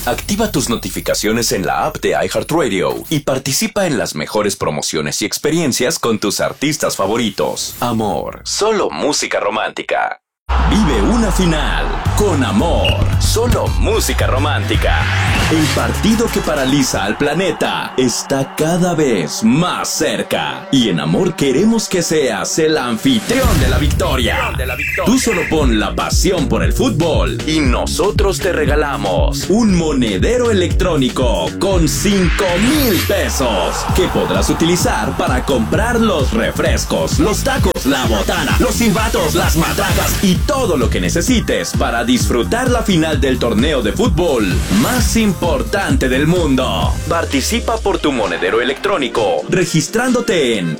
Activa tus notificaciones en la app de iHeartRadio y participa en las mejores promociones y experiencias con tus artistas favoritos. Amor, solo música romántica. Vive una final con Amor, solo música romántica. El partido que paraliza al planeta está cada vez más cerca. Y en Amor queremos que seas el anfitrión de la victoria. Tú solo pon la pasión por el fútbol y nosotros te regalamos un monedero electrónico con 5,000 pesos que podrás utilizar para comprar los refrescos, los tacos, la botana, los silbatos, las matracas y todo lo que necesites para disfrutar la final del torneo de fútbol más importante del mundo. Participa por tu monedero electrónico registrándote en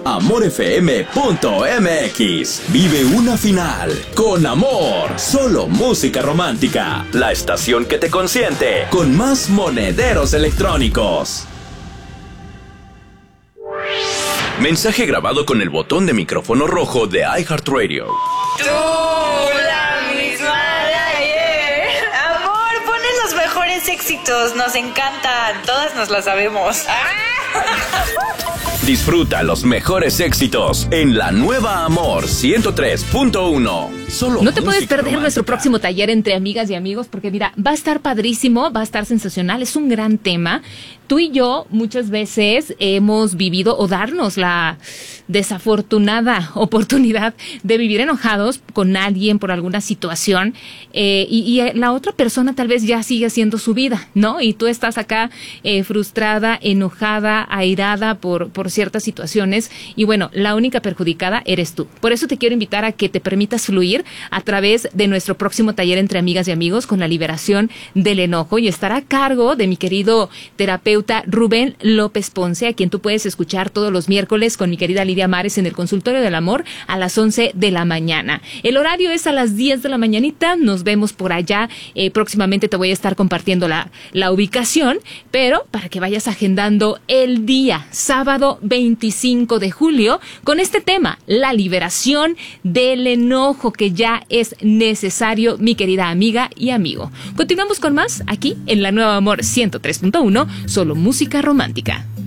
amorfm.mx. Vive una final con Amor, solo música romántica. La estación que te consiente con más monederos electrónicos. Mensaje grabado con el botón de micrófono rojo de iHeartRadio. Tú, la misma de ayer. Amor, ponen los mejores éxitos. Nos encantan. Todas nos las sabemos. Disfruta los mejores éxitos en la nueva Amor 103.1. Solo no te puedes perder nuestro próximo taller entre amigas y amigos porque mira, va a estar padrísimo, va a estar sensacional, es un gran tema. Tú y yo muchas veces hemos vivido o darnos la desafortunada oportunidad de vivir enojados con alguien por alguna situación y la otra persona tal vez ya sigue haciendo su vida, ¿no? Y tú estás acá frustrada, enojada, airada por ciertas situaciones y bueno, la única perjudicada eres tú. Por eso te quiero invitar a que te permitas fluir a través de nuestro próximo taller entre amigas y amigos con la liberación del enojo y estará a cargo de mi querido terapeuta Rubén López Ponce, a quien tú puedes escuchar todos los miércoles con mi querida Lidia Mares en el Consultorio del Amor a las 11 de la mañana. El horario es a las 10 de la mañanita, nos vemos por allá, próximamente te voy a estar compartiendo la ubicación, pero para que vayas agendando el día, sábado 25 de julio, con este tema, la liberación del enojo que ya es necesario, mi querida amiga y amigo. Continuamos con más aquí en la nueva Amor 103.1, solo música romántica.